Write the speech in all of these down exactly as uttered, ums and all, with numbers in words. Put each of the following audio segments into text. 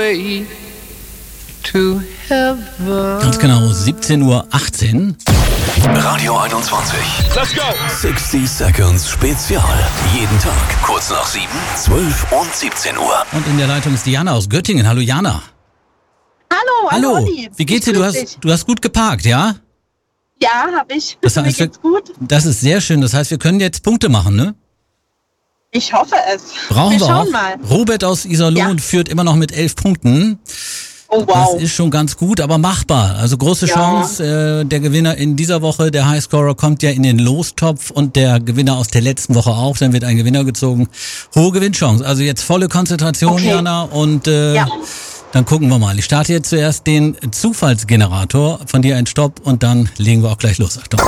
way to heaven. Ganz genau, siebzehn Uhr achtzehn. Radio einundzwanzig. Let's go! sechzig Seconds Spezial. Jeden Tag, kurz nach sieben, zwölf und siebzehn Uhr. Und in der Leitung ist Diana aus Göttingen. Hallo Jana. Hallo, hallo, Hallo. Olli. Wie geht's dir? Du hast, du hast gut geparkt, ja? Ja, hab ich. Das Mir heißt, geht's gut. Das ist sehr schön. Das heißt, wir können jetzt Punkte machen, ne? Ich hoffe es. Brauchen wir, wir schauen auch. mal. Robert aus Iserlohn Ja. führt immer noch mit elf Punkten. Oh wow. Das ist schon ganz gut, aber machbar. Also große Ja. Chance. Äh, der Gewinner in dieser Woche, der Highscorer, kommt ja in den Lostopf und der Gewinner aus der letzten Woche auch. Dann wird ein Gewinner gezogen. Hohe Gewinnchance. Also jetzt volle Konzentration, Okay. Jana. Und äh, Ja. dann gucken wir mal. Ich starte jetzt zuerst den Zufallsgenerator. Von dir ein Stopp und dann legen wir auch gleich los. Achtung.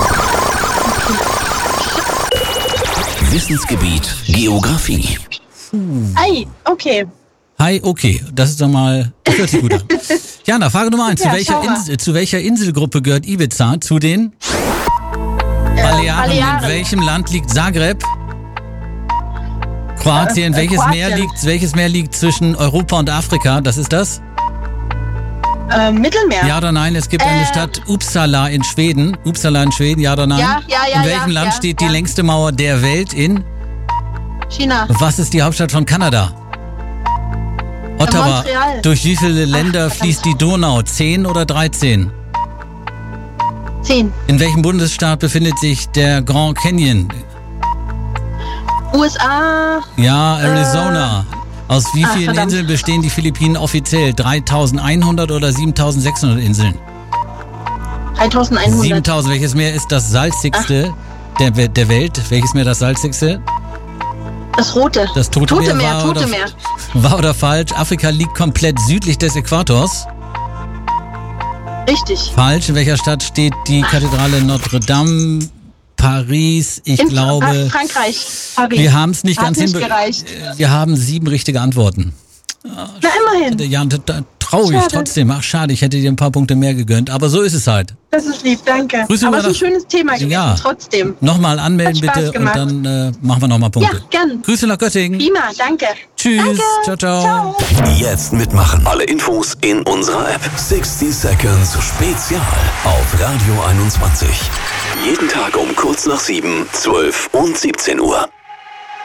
Wissensgebiet Geografie. Ei, okay. Hi, okay. Das ist doch mal, das hört sich gut an. Jana, Frage Nummer eins. Ja, zu, welcher schau mal. Insel, zu welcher Inselgruppe gehört Ibiza? Zu den Äh, Balearen. Balearen. In welchem Land liegt Zagreb? Kroatien. Äh, äh, welches, Kroatien. Meer liegt, welches Meer liegt zwischen Europa und Afrika? Das ist das? Äh, Mittelmeer. Ja oder nein? Es gibt eine Äh. Stadt Uppsala in Schweden. Uppsala in Schweden, ja oder nein? Ja, ja, ja, In welchem ja, Land ja, steht ja. die längste Mauer der Welt? In China. Was ist die Hauptstadt von Kanada? Ottawa. Montreal. Durch wie viele Länder verdammt. fließt die Donau? zehn oder dreizehn? Zehn. In welchem Bundesstaat befindet sich der Grand Canyon? U S A. Ja, Arizona. Aus wie Ach, vielen verdammt. Inseln bestehen die Philippinen offiziell? dreitausendeinhundert oder siebentausendsechshundert Inseln? dreitausendeinhundert. siebentausend. Welches Meer ist das salzigste der, We- der Welt? Welches Meer das salzigste? Das Rote. Das Tote, Tote Meer, Meer, war, Tote oder, Meer. war oder falsch? Afrika liegt komplett südlich des Äquators. Richtig. Falsch. In welcher Stadt steht die Kathedrale Notre Dame? Paris, ich In glaube. Fra- Frankreich. Paris. Wir haben es nicht Hat ganz nicht hinbe- gereicht. Wir haben sieben richtige Antworten. Na, immerhin. Ja, da, da traurig Schade. trotzdem. Ach, schade, ich hätte dir ein paar Punkte mehr gegönnt. Aber so ist es halt. Das ist lieb, danke. Grüße Aber mal es ist ein nach- schönes Thema gewesen, Ja. trotzdem. Nochmal anmelden Hat Spaß bitte gemacht. und dann äh, machen wir nochmal Punkte. Ja, gern. Grüße nach Göttingen. Prima, danke. Tschüss. Danke. Ciao, ciao. Ciao. Jetzt mitmachen. Alle Infos in unserer App. sechzig Seconds Spezial auf Radio einundzwanzig. Jeden Tag um kurz nach sieben, zwölf und siebzehn Uhr.